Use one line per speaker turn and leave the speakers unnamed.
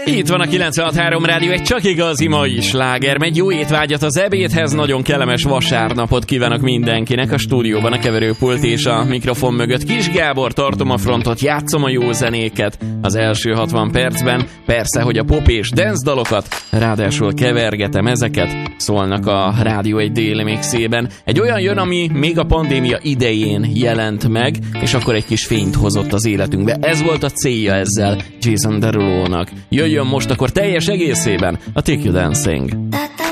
Itt van a 96.3 Rádió, egy csak igazi mai sláger. Megy, jó étvágyat az ebédhez, nagyon kellemes vasárnapot kívánok mindenkinek. A stúdióban a keverőpult és a mikrofon mögött Kis Gábor, tartom a frontot, játszom a jó zenéket az első 60 percben. Persze, hogy a pop és dance dalokat, ráadásul kevergetem ezeket, szólnak a Rádió egy déli mixében. Egy olyan jön, ami még a pandémia idején jelent meg, és akkor egy kis fényt hozott az életünkbe. Ez volt a célja ezzel Jason Derulo-nak. Jöjjön most akkor teljes egészében a Take You Dancing.